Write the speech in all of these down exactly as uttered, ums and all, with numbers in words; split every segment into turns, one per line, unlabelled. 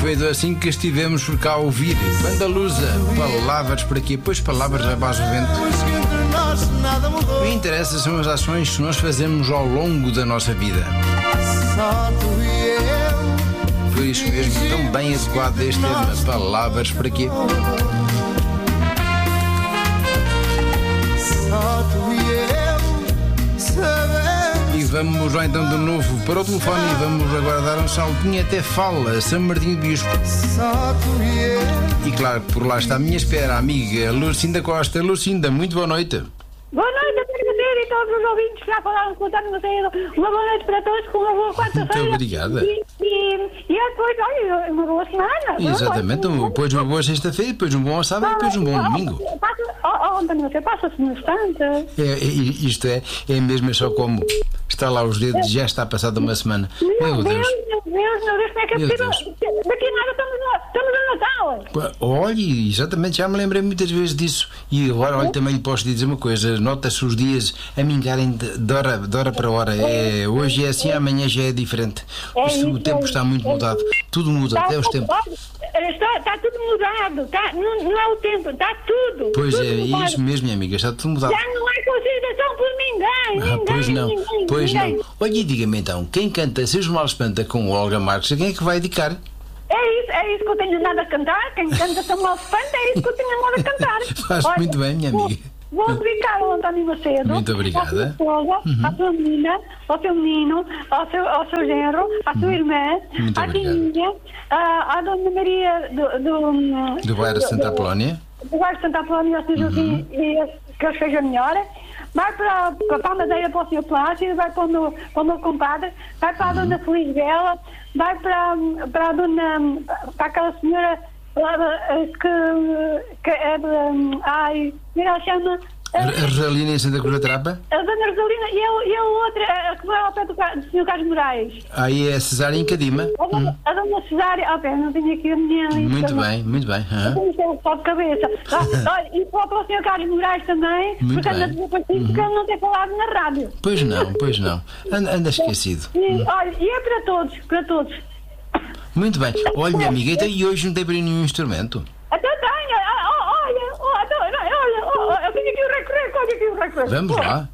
foi assim que estivemos por cá a ouvir. Banda Lusa, palavras por aqui, pois palavras abaixo do vento. O que interessa são as ações que nós fazemos ao longo da nossa vida. Por isso mesmo, tão bem adequado este tema, palavras por aqui. E vamos lá então de novo para o telefone e vamos agora dar um saltinho até Fala, São Martinho de Bispo. E claro que por lá está a minha espera, a amiga Lucinda Costa. Lucinda, muito boa noite.
Boa noite a você e todos os ouvintes que já falaram com o António Macedo. Uma boa noite para todos, com uma boa quarta-feira.
Muito obrigada.
E, e, e depois, olha, uma boa semana.
Exatamente,
boa
depois uma boa sexta-feira, depois um bom sábado e depois um bom domingo.
Oh, oh, António Macedo, passa-se no instante.
É, é, isto é, é mesmo, é só como está lá os dedos, já está passada uma semana. Meu Deus.
Meu Deus, meu Deus, como é que é
Meu
possível?
Deus.
Daqui a nada estamos no, estamos no Natal.
Olhe, exatamente, já me lembrei muitas vezes disso. E agora, olha, também lhe posso dizer uma coisa: nota-se os dias a mingarem de, de, hora, de hora para hora. É, hoje é assim, amanhã já é diferente.
É
Isto, o
isso,
tempo
é
está muito
isso.
mudado. Tudo muda,
Está,
até os tempos.
está, está tudo mudado. Está, não, não é o tempo, está tudo.
Pois
tudo
é,
mudado.
isso mesmo, minha amiga, está tudo mudado.
Já não há consideração por ninguém.
Ah,
ninguém
pois não,
ninguém,
pois
ninguém.
não. Olha, e diga-me então, quem canta Seus Mal Espanta com Olga Marques, a quem é que vai dedicar?
É isso, é isso que eu tenho andado a cantar. Quem canta São Mal Espanta, é isso que eu tenho andado a cantar.
Faz
Olha,
muito bem, minha amiga.
Vou, vou dedicar ao António Macedo.
Muito obrigada.
À sua esposa,
Uhum.
à sua menina, ao seu menino, ao seu, ao seu genro, à sua irmã,
Muito
à
obrigado.
Tininha, à, à Dona Maria do... Do,
Do bairro Santa Apolónia.
Do bairro Santa Apolónia, seja
Uhum.
assim, e que eles sejam melhor. Vai para, para a Madeira, para o senhor Plácido, vai para o meu, para o meu compadre, vai para a
Uhum.
Dona Feliz Bela, vai para, para a Dona, para aquela senhora lá, eh, que, que é de, ai, como ela chama?
A Rosalina em Santa Cruz da Trapa.
A Dona Rosalina e a, e a outra, a que vai ao pé do, Ca- do senhor Carlos Moraes.
Aí é Cesária em Cadima.
A Dona, a dona Cesária, ah, pera, não tenho aqui a minha lista.
Muito
mas-
bem, muito bem. Aham.
Não tenho só de cabeça. Ah, olha, e para o senhor Carlos Moraes também,
Muito
porque anda
bem.
desaparecido, porque ele não tem falado na rádio.
Pois não, pois não. Anda, anda esquecido.
E, olha, e é para todos, para todos.
Muito bem. Olha, minha amiga, então, e hoje não tem para nenhum instrumento?
Até tenho, ah, oh, olha, oh, então, não, olha, oh, oh, eu tenho aqui o reco-reco, olha aqui o reco-reco.
Vamos lá.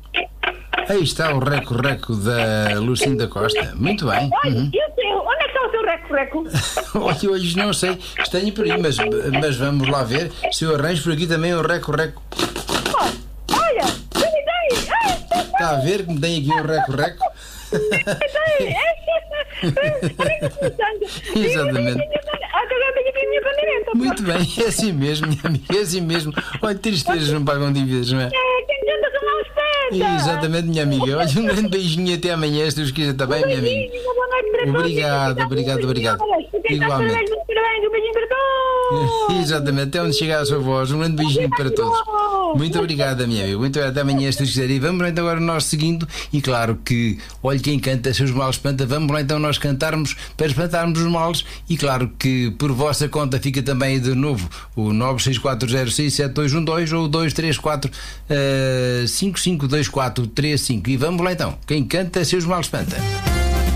Aí está o reco-reco da Lucinda Costa. Muito bem.
Olha,
Uhum.
e o seu, onde é que está o seu reco-reco?
Olha, hoje não sei, tenho por aí, mas, mas vamos lá ver se eu arranjo por aqui também o reco-reco.
Oh, olha, tem, tem, ai,
Está a ver que me tem aqui um reco-reco?
tem, é,
Exatamente.
Agora tenho aqui a minha pandeireta.
Muito bem, é assim mesmo, minha amiga, é assim mesmo. Olha, tristezas não pagam dívidas, não é?
É, quem canta São Mal Espanta.
Exatamente, minha amiga. Olha, um grande beijinho e até amanhã, se Deus quiser, está bem, minha amiga?
Beijinho, uma boa noite para todos.
Obrigado, obrigado, obrigado. Igualmente.
Parabéns, muitos parabéns, um beijinho para todos.
Exatamente, até onde chegar a sua voz. Um grande beijinho para todos. Muito obrigada, minha amiga. Muito obrigada. Até amanhã, se Deus quiser. E vamos lá então agora nós seguindo. E claro que, olha, quem canta Seus Males Espanta, vamos lá então nós cantarmos para espantarmos os males. E claro que por vossa conta fica também de novo o nove seis quatro zero seis sete dois um dois ou o dois três quatro cinco cinco dois quatro três cinco. E vamos lá então. Quem canta Seus Males Espanta.